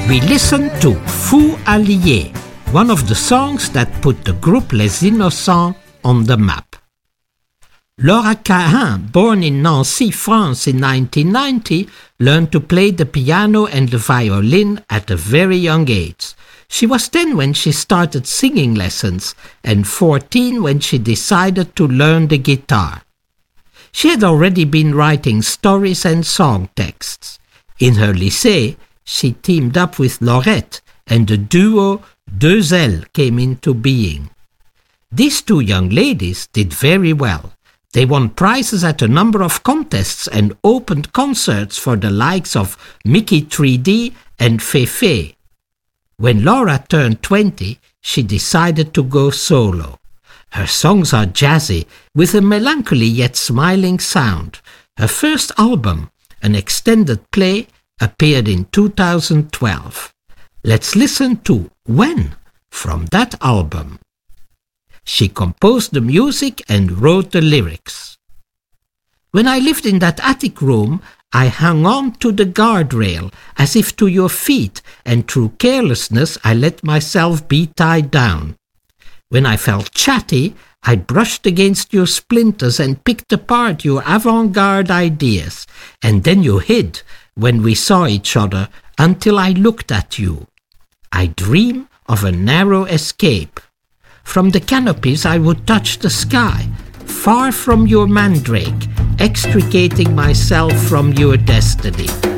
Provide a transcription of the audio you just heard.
We listened to Fou Allié, one of the songs that put the group Les Innocents on the map. Laura Cahin, born in Nancy, France in 1990, learned to play the piano and the violin at a very young age. She was 10 when she started singing lessons and 14 when she decided to learn the guitar. She had already been writing stories and song texts. In her lycée, she teamed up with Laurette and the duo Deux Ailes came into being. These two young ladies did very well. They won prizes at a number of contests and opened concerts for the likes of Mickey 3D and Fefe. When Laura turned 20, she decided to go solo. Her songs are jazzy, with a melancholy yet smiling sound. Her first album, an extended play, appeared in 2012. Let's listen to When from that album. She composed the music and wrote the lyrics. When I lived in that attic room, I hung on to the guardrail as if to your feet, and through carelessness I let myself be tied down. When I felt chatty, I brushed against your splinters and picked apart your avant-garde ideas, and then you hid when we saw each other until I looked at you. I dream of a narrow escape. From the canopies I would touch the sky, far from your mandrake, extricating myself from your destiny.